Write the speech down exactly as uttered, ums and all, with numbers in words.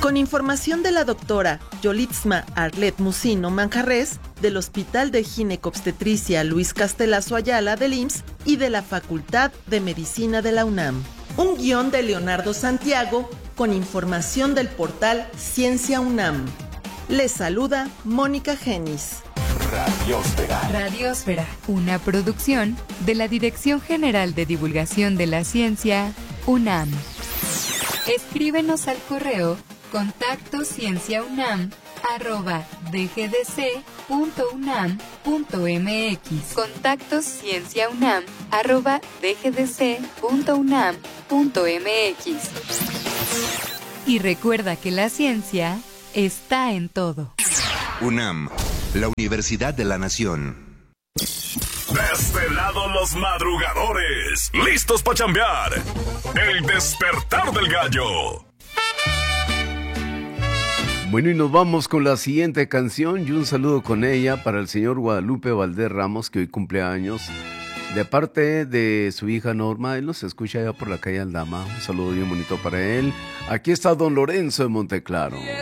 Con información de la doctora Yolitzma Arlet Musino Manjarres, del Hospital de Ginecobstetricia Luis Castelazo Ayala del I M S S y de la Facultad de Medicina de la UNAM. Un guión de Leonardo Santiago con información del portal Ciencia UNAM. Les saluda Mónica Genis. Radiósfera. Radiósfera, una producción de la Dirección General de Divulgación de la Ciencia, UNAM. Escríbenos al correo contacto cienciaunam arroba dgdc.unam.mx. Contacto cienciaunam arroba dgdc.unam.mx. Y recuerda que la ciencia está en todo. UNAM, la Universidad de la Nación. De este lado los madrugadores, listos para chambear. El despertar del gallo. Bueno, y nos vamos con la siguiente canción y un saludo con ella para el señor Guadalupe Valdés Ramos, que hoy cumple años, de parte de su hija Norma. Él nos escucha allá por la calle Aldama. Un saludo bien bonito para él. Aquí está don Lorenzo de Monteclaro.